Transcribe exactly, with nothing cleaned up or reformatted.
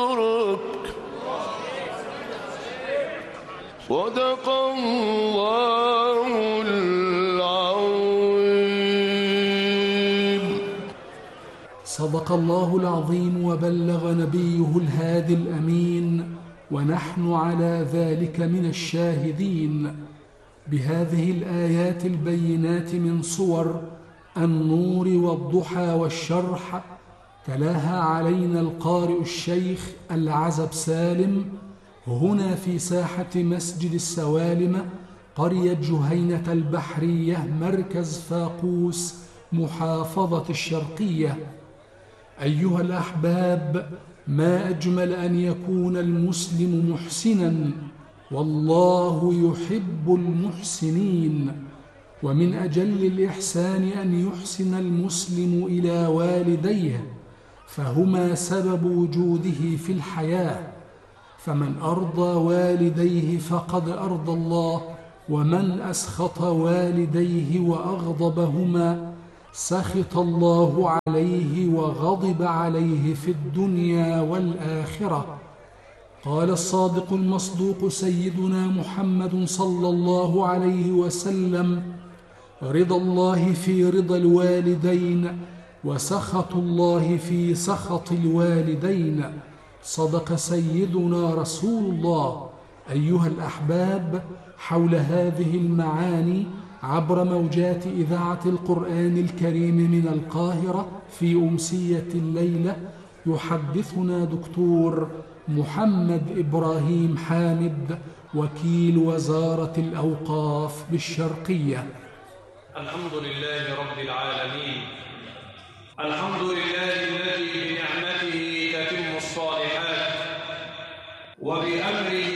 صدق الله العظيم. صدق الله العظيم وبلغ نبيه الهادي الأمين، ونحن على ذلك من الشاهدين. بهذه الآيات البينات من صور النور والضحى والشرح تلاها علينا القارئ الشيخ العزب سالم هنا في ساحة مسجد السوالمة، قرية جهينة البحرية، مركز فاقوس، محافظة الشرقية. أيها الأحباب، ما أجمل أن يكون المسلم محسنا، والله يحب المحسنين. ومن أجل الإحسان أن يحسن المسلم إلى والديه، فهما سبب وجوده في الحياة. فمن أرضى والديه فقد أرضى الله، ومن أسخط والديه وأغضبهما سخط الله عليه وغضب عليه في الدنيا والآخرة. قال الصادق المصدوق سيدنا محمد صلى الله عليه وسلم: رضا الله في رضا الوالدين، وسخط الله في سخط الوالدين. صدق سيدنا رسول الله. أيها الأحباب، حول هذه المعاني عبر موجات إذاعة القرآن الكريم من القاهرة في أمسية الليلة يحدثنا دكتور محمد إبراهيم حامد، وكيل وزارة الأوقاف بالشرقية. الحمد لله رب العالمين، الحمد لله الذي بنعمته تتم الصالحات، وبأمره